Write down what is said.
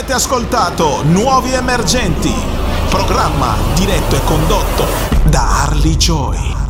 Avete ascoltato Nuovi Emergenti, programma diretto e condotto da Harley Joy.